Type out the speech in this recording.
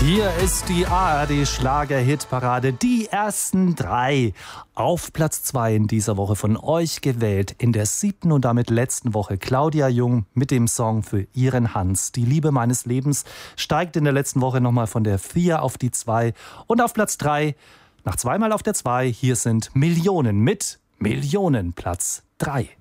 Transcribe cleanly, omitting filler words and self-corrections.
Hier ist die ARD-Schlager-Hitparade, die ersten 3. Auf Platz 2 in dieser Woche von euch gewählt. In der 7. und damit letzten Woche Claudia Jung mit dem Song für ihren Hans. Die Liebe meines Lebens steigt in der letzten Woche nochmal von der 4 auf die 2. Und auf Platz 3, nach zweimal auf der 2, hier sind Millionen mit Millionen Platz 3.